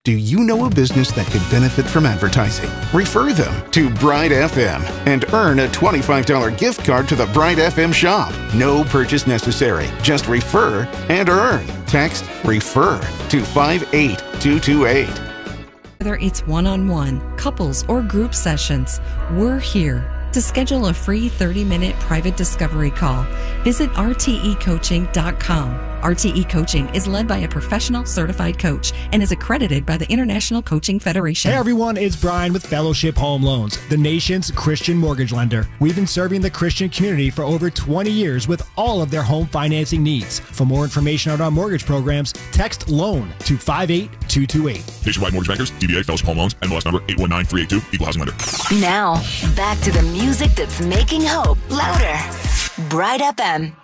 Do you know a business that could benefit from advertising? Refer them to Bride FM and earn a $25 gift card to the Bride FM shop. No purchase necessary. Just refer and earn. Text REFER to 58228. Whether it's one-on-one, couples, or group sessions, we're here. To schedule a free 30-minute private discovery call, visit rtecoaching.com. RTE Coaching is led by a professional certified coach and is accredited by the International Coaching Federation. Hey everyone, it's Brian with Fellowship Home Loans, the nation's Christian mortgage lender. We've been serving the Christian community for over 20 years with all of their home financing needs. For more information on our mortgage programs, text LOAN to 58228. Nationwide Mortgage Bankers, DBA Fellowship Home Loans, NMLS number 819382, Equal Housing Lender. Now, back to the music that's making hope louder. Bride FM.